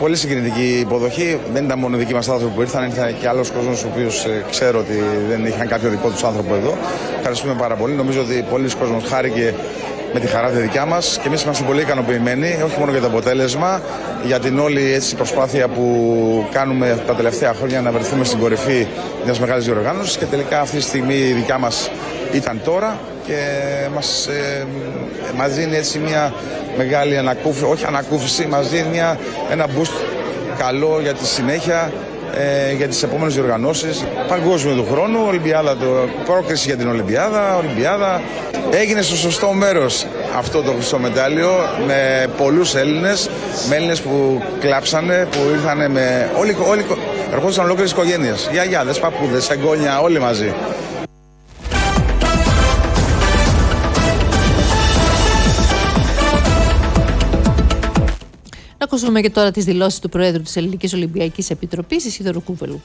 πολύ συγκινητική υποδοχή. Δεν ήταν μόνο δικοί μας άνθρωποι που ήρθαν και άλλος κόσμος, ο οποίος ξέρω ότι δεν είχαν κάποιο δικό τους άνθρωπο εδώ. Ευχαριστούμε πάρα πολύ. Νομίζω ότι πολλοί κόσμος χάρηκε με τη χαρά τη δικιά μας και εμείς είμαστε πολύ ικανοποιημένοι, όχι μόνο για το αποτέλεσμα, για την όλη προσπάθεια που κάνουμε τα τελευταία χρόνια να βρεθούμε στην κορυφή μιας μεγάλης διοργάνωσης και τελικά αυτή τη στιγμή η δικιά μας ήταν τώρα και μας δίνει έτσι μια μεγάλη ανακούφιση, μας δίνει ένα boost καλό για τη συνέχεια, για τις επόμενες διοργανώσεις. Παγκόσμιο του χρόνου, Ολυμπιάδα, πρόκριση για την Ολυμπιάδα. Έγινε στο σωστό μέρος αυτό το χρυσό μετάλλιο με πολλούς Έλληνες, με Έλληνες που κλάψανε, που ήρθανε με ερχόντουσαν ολόκληρες οικογένειες, γιαγιάδες, παππούδες, εγγόνια, όλοι μαζί. Να ακούσουμε και τώρα τις δηλώσεις του Προέδρου της Ελληνικής Ολυμπιακής Επιτροπής, Ισίδωρου Κούβελου.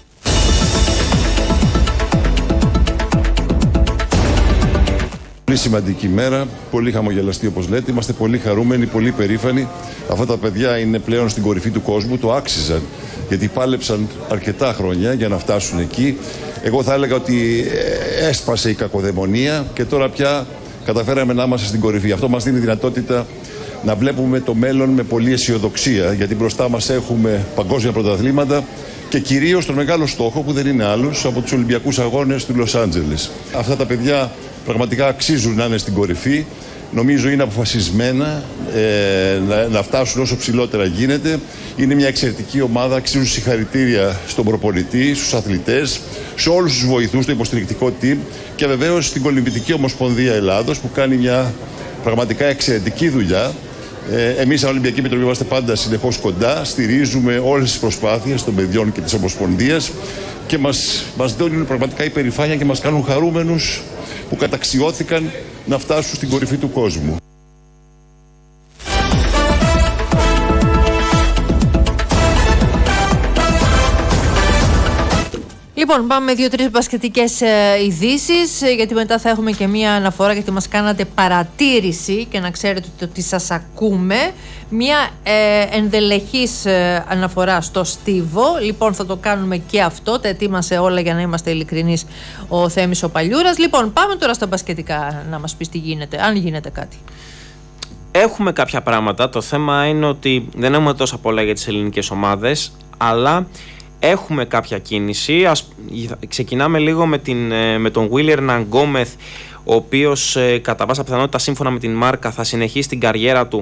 Πολύ σημαντική μέρα, πολύ χαμογελαστή όπως λέτε. Είμαστε πολύ χαρούμενοι, πολύ περήφανοι. Αυτά τα παιδιά είναι πλέον στην κορυφή του κόσμου, το άξιζαν. Γιατί πάλεψαν αρκετά χρόνια για να φτάσουν εκεί. Εγώ θα έλεγα ότι έσπασε η κακοδαιμονία και τώρα πια καταφέραμε να είμαστε στην κορυφή. Αυτό μας δίνει δυνατότητα να βλέπουμε το μέλλον με πολλή αισιοδοξία, γιατί μπροστά μας έχουμε παγκόσμια πρωταθλήματα και κυρίως τον μεγάλο στόχο που δεν είναι άλλος από τους Ολυμπιακούς Αγώνες του Λος Άντζελες. Αυτά τα παιδιά πραγματικά αξίζουν να είναι στην κορυφή. Νομίζω είναι αποφασισμένα να φτάσουν όσο ψηλότερα γίνεται. Είναι μια εξαιρετική ομάδα, αξίζουν συγχαρητήρια στον προπονητή, στους αθλητές, σε όλους τους βοηθούς, το υποστηρικτικό team και βεβαίως στην Κολυμβητική Ομοσπονδία Ελλάδος που κάνει μια πραγματικά εξαιρετική δουλειά. Εμείς, σαν Ολυμπιακή Επιτροπή, είμαστε πάντα συνεχώς κοντά, στηρίζουμε όλες τις προσπάθειες των παιδιών και της Ομοσπονδίας και μας δίνουν πραγματικά υπερηφάνεια και μας κάνουν χαρούμενους που καταξιώθηκαν να φτάσουν στην κορυφή του κόσμου. Λοιπόν, πάμε με 2-3 μπασκετικές ειδήσεις, γιατί μετά θα έχουμε και μία αναφορά, γιατί μας κάνατε παρατήρηση και να ξέρετε ότι σας ακούμε. Μία ενδελεχής αναφορά στο Στίβο. Λοιπόν, θα το κάνουμε και αυτό. Τα ετοίμασε όλα για να είμαστε ειλικρινείς ο Θέμης ο Παλιούρας. Λοιπόν, πάμε τώρα στα μπασκετικά να μας πεις τι γίνεται, αν γίνεται κάτι. Έχουμε κάποια πράγματα. Το θέμα είναι ότι δεν έχουμε τόσα πολλά για τις ελληνικές ομάδες, αλλά έχουμε κάποια κίνηση. Ξεκινάμε λίγο με τον Willier Ναγκόμεθ, ο οποίος κατά πάσα πιθανότητα σύμφωνα με την Μάρκα θα συνεχίσει την καριέρα του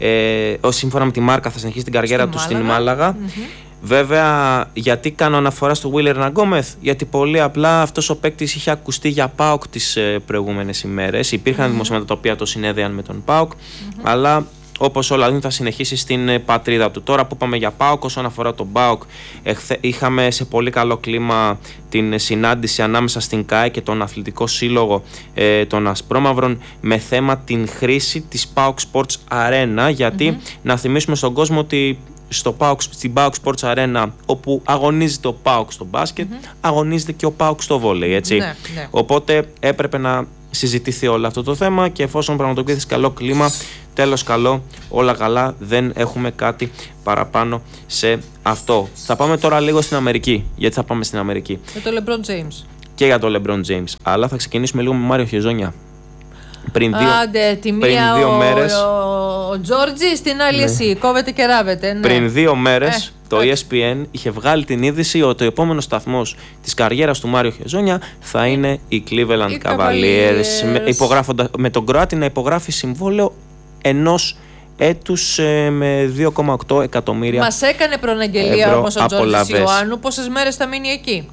στην Μάλαγα. Βέβαια, γιατί κάνω αναφορά στο Willier Ναγκόμεθ? Γιατί πολύ απλά αυτός ο παίκτης είχε ακουστεί για ΠΑΟΚ τις προηγούμενες ημέρες. Υπήρχαν δημοσιεύματα τα οποία το συνέδεαν με τον ΠΑΟΚ, αλλά όπως όλα δίνουν θα συνεχίσει στην πατρίδα του. Τώρα που πάμε για ΠΑΟΚ, όσον αφορά τον ΠΑΟΚ, είχαμε σε πολύ καλό κλίμα την συνάντηση ανάμεσα στην ΚΑΕ και τον Αθλητικό Σύλλογο των Ασπρόμαυρων με θέμα την χρήση της ΠΑΟΚ Sports Arena, γιατί να θυμίσουμε στον κόσμο ότι στην PAOK Sports Arena, όπου αγωνίζεται ο ΠΑΟΚ στο μπάσκετ, αγωνίζεται και ο ΠΑΟΚ στο βόλεϊ, έτσι. Ναι. Οπότε έπρεπε να συζητηθεί όλο αυτό το θέμα και εφόσον πραγματοποιήθηκε καλό κλίμα, τέλος καλό, όλα καλά, δεν έχουμε κάτι παραπάνω σε αυτό. Θα πάμε τώρα λίγο στην Αμερική. Γιατί θα πάμε στην Αμερική? Για το LeBron James. Και για το LeBron James. Αλλά θα ξεκινήσουμε λίγο με Μάριο Χεζόνια. Πριν δύο μέρες. Ο Τζόρτζι, στην άλλη εσύ. Κόβεται και ράβεται. Ναι. Πριν 2 μέρες το ESPN είχε βγάλει την είδηση ότι ο επόμενος σταθμός της καριέρας του Μάριο Χεζόνια θα είναι οι Cleveland Cavaliers. Με τον Κροάτι να υπογράφει συμβόλαιο 1 έτους με 2,8 εκατομμύρια. Μας έκανε προναγγελία όμως ο Τζόρτζι Ιωάννου πόσες μέρες θα μείνει εκεί.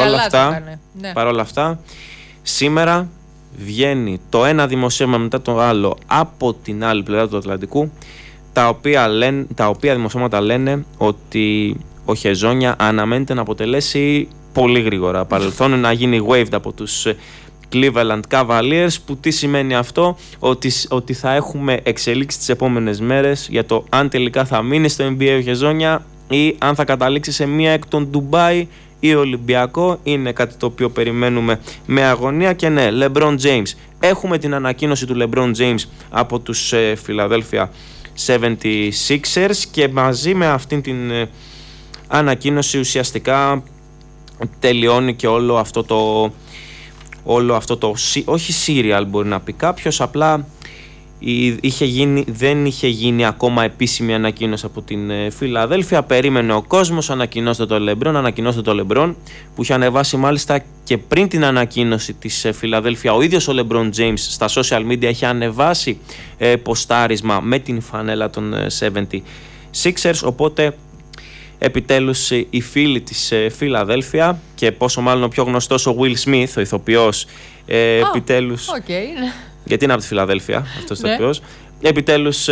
Παρόλα αυτά, σήμερα βγαίνει το ένα δημοσίευμα μετά το άλλο από την άλλη πλευρά του Ατλαντικού, τα οποία δημοσίευματα λένε ότι ο Χεζόνια αναμένεται να αποτελέσει πολύ γρήγορα παρελθόν, να γίνει waived από τους Cleveland Cavaliers, που τι σημαίνει αυτό? Ότι θα έχουμε εξελίξει τις επόμενες μέρες για το αν τελικά θα μείνει στο NBA ο Χεζόνια ή αν θα καταλήξει σε μία εκ των Ντουμπάι ή Ολυμπιακό. Είναι κάτι το οποίο περιμένουμε με αγωνία. Και ναι, LeBron James. Έχουμε την ανακοίνωση του LeBron James από τους Philadelphia 76ers, και μαζί με αυτήν την ανακοίνωση ουσιαστικά τελειώνει και όλο αυτό το όχι serial μπορεί να πει κάποιος, απλά δεν είχε γίνει ακόμα επίσημη ανακοίνωση από την Φιλαδέλφια. Περίμενε ο κόσμος, ανακοινώστε το LeBron, που είχε ανεβάσει μάλιστα και πριν την ανακοίνωση της Φιλαδέλφια. Ο ίδιος ο LeBron James στα social media είχε ανεβάσει ποστάρισμα με την φανέλα των 76ers, οπότε επιτέλους οι φίλοι της Φιλαδέλφια, και πόσο μάλλον ο πιο γνωστός ο Will Smith, ο ηθοποιός, επιτέλους... Γιατί είναι από τη Φιλαδέλφια αυτός ο ηθοποιός. Επιτέλους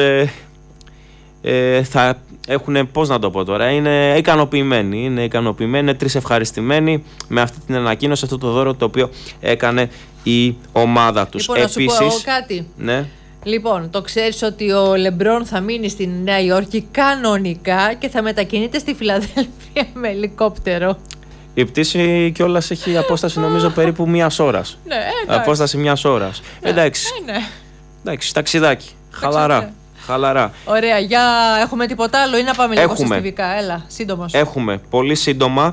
θα έχουν, πώς να το πω τώρα, είναι ικανοποιημένοι, είναι τρισευχαριστημένοι με αυτή την ανακοίνωση, αυτό το δώρο το οποίο έκανε η ομάδα τους. Λοιπόν, επίσης, να σου πω κάτι. Ναι. Λοιπόν, το ξέρεις ότι ο Λεμπρόν θα μείνει στη Νέα Υόρκη κανονικά και θα μετακινείται στη Φιλαδέλφια με ελικόπτερο. Η πτήση κιόλας έχει απόσταση νομίζω περίπου μιας ώρας. Ναι, εντάξει. Απόσταση μιας ώρας. Εντάξει. Εντάξει, ταξιδάκι. Χαλαρά. Ωραία, έχουμε τίποτα άλλο ή να πάμε λίγο συστημικά? Έλα, σύντομος. Έχουμε, πολύ σύντομα.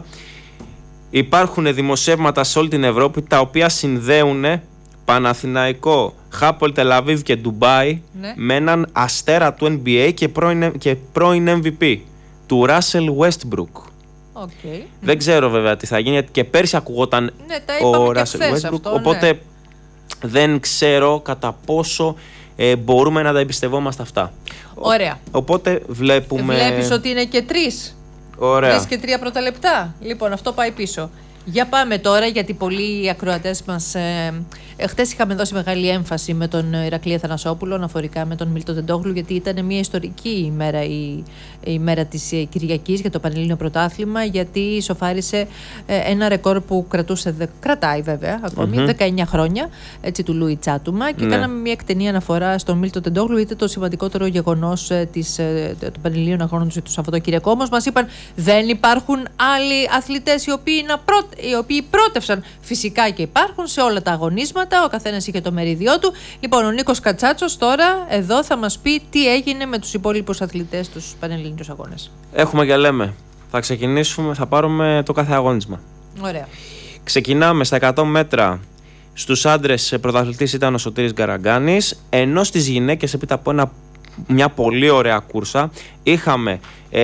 Υπάρχουν δημοσιεύματα σε όλη την Ευρώπη τα οποία συνδέουν Παναθηναϊκό, Χάπολ Τελαβίβ και Ντουμπάι με έναν αστέρα του NBA και πρώην MVP, του Russell Westbrook. Okay. Δεν ξέρω βέβαια τι θα γίνει, γιατί και πέρσι ακουγόταν ο Russell Westbrook, οπότε δεν ξέρω κατά πόσο μπορούμε να τα εμπιστευόμαστε αυτά. Ωραία. Οπότε βλέπουμε... Βλέπεις ότι είναι και 3. Ωραία. Λες και 3 πρώτα λεπτά. Λοιπόν, αυτό πάει πίσω. Για πάμε τώρα, γιατί πολλοί ακροατές μας... χτες είχαμε δώσει μεγάλη έμφαση με τον Ηρακλή Αθανασόπουλο αναφορικά με τον Μίλτο Τεντόγλου, γιατί ήταν μια ιστορική ημέρα η ημέρα της Κυριακής για το Πανελλήνιο Πρωτάθλημα, γιατί ισοφάρισε ένα ρεκόρ που κρατάει βέβαια ακόμη 19 χρόνια, έτσι, του Λούι Τσάτουμα, και κάναμε μια εκτενή αναφορά στον Μίλτο Τεντόγλου, είτε το σημαντικότερο γεγονός των Πανελλήνιων Αγώνων του Σαββατοκύριακο. Όμως μας είπαν δεν υπάρχουν άλλοι αθλητές οι οποίοι πρότευσαν. Φυσικά και υπάρχουν σε όλα τα αγωνίσματα, ο καθένας είχε το μερίδιό του. Λοιπόν, ο Νίκος Κατσάτσος τώρα εδώ θα μας πει τι έγινε με τους υπόλοιπους αθλητές στους Πανελλήνιους Αγώνες. Έχουμε και λέμε. Θα ξεκινήσουμε, θα πάρουμε το κάθε αγώνισμα. Ωραία. Ξεκινάμε στα 100 μέτρα. Στους άντρες πρωταθλητής ήταν ο Σωτήρης Γκαραγκάνης, ενώ στις γυναίκες, έπειτα από μια πολύ ωραία κούρσα, είχαμε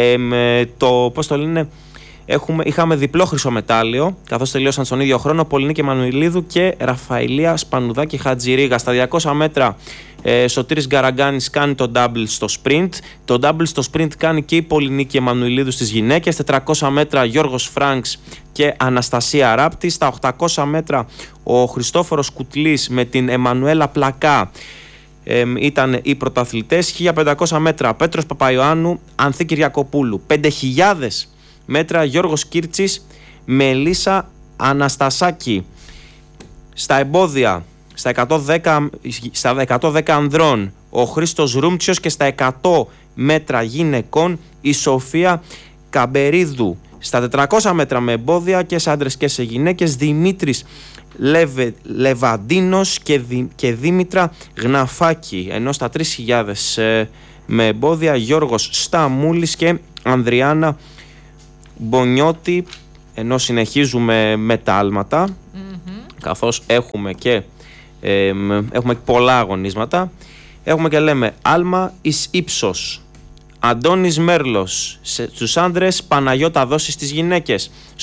είχαμε διπλό χρυσό μετάλλιο, καθώς τελείωσαν στον ίδιο χρόνο Πολυνίκη Μανουηλίδου και Ραφαηλία Σπανουδάκη Χατζηρίγα. Στα 200 μέτρα Σωτήρης Γκαραγκάνης κάνει το double στο sprint. Το double στο sprint κάνει και η Πολυνίκη Εμμανουηλίδου στις γυναίκες. 400 μέτρα Γιώργος Φράνκς και Αναστασία Ράπτη. Στα 800 μέτρα ο Χριστόφορος Κουτλής με την Εμμανουέλα Πλακά ήταν οι πρωταθλητές. 1500 μέτρα Πέτρος Παπαϊωάννου, Ανθή Κυριακοπούλου. 5000 μέτρα Γιώργος Κίρτσης με Ελίσσα Αναστασάκη. Στα εμπόδια, στα 110 ανδρών ο Χρήστος Ρούμτσιος, και στα 100 μέτρα γυναικών η Σοφία Καμπερίδου. Στα 400 μέτρα με εμπόδια και σε άντρες και σε γυναίκες Δημήτρης Λεβαντίνος και Δήμητρα Γναφάκη, ενώ στα 3.000 με εμπόδια Γιώργος Σταμούλης και Ανδριάννα Μπονιώτη. Ενώ συνεχίζουμε με τα άλματα, καθώς έχουμε και πολλά αγωνίσματα. Έχουμε και λέμε άλμα εις ύψος. Αντώνης Μέρλος στους άντρες, Παναγιώτα Δόση στις γυναίκες.